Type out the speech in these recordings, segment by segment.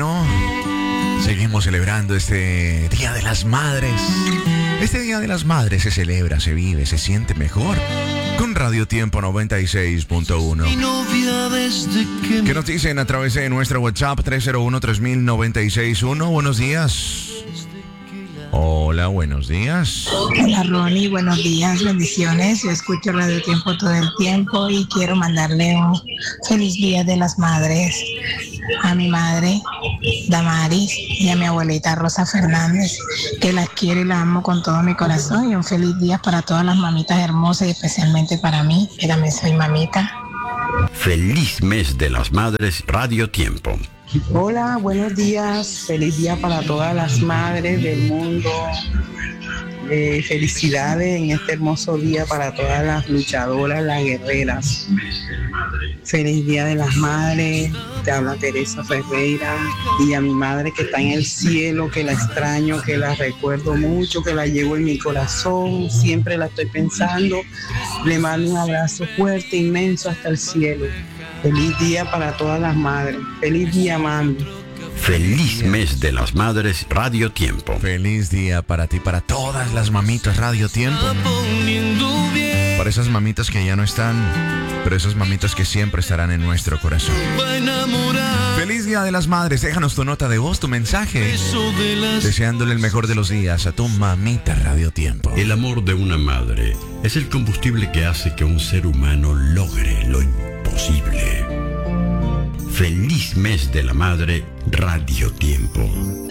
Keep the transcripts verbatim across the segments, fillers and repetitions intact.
bueno, seguimos celebrando este Día de las Madres. Este Día de las Madres se celebra, se vive, se siente mejor con Radio Tiempo noventa y seis punto uno. ¿Qué nos dicen a través de nuestro WhatsApp tres cero uno, tres mil, noventa y seis uno? Buenos días. Hola, buenos días. Hola Ronnie, buenos días, bendiciones. Yo escucho Radio Tiempo todo el tiempo y quiero mandarle un feliz Día de las Madres a mi madre Damaris y a mi abuelita Rosa Fernández, que las quiero y las amo con todo mi corazón, y un feliz día para todas las mamitas hermosas y especialmente para mí, que también soy mamita. Feliz mes de las madres, Radio Tiempo. Hola, buenos días. Feliz día para todas las madres del mundo. Eh, felicidades en este hermoso día para todas las luchadoras, las guerreras. Feliz día de las madres. Te habla Teresa Ferreira, y a mi madre que está en el cielo, que la extraño, que la recuerdo mucho, que la llevo en mi corazón, siempre la estoy pensando. Le mando un abrazo fuerte, inmenso hasta el cielo. Feliz día para todas las madres. Feliz día, mami. Feliz mes de las madres, Radio Tiempo. Feliz día para ti, para todas las mamitas, Radio Tiempo. Para esas mamitas que ya no están, pero esas mamitas que siempre estarán en nuestro corazón. Feliz Día de las Madres. Déjanos tu nota de voz, tu mensaje, deseándole el mejor de los días a tu mamita, Radio Tiempo. El amor de una madre es el combustible que hace que un ser humano logre lo imposible. Feliz mes de la madre, Radio Tiempo.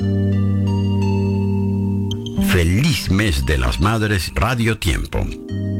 Feliz mes de las madres, Radio Tiempo.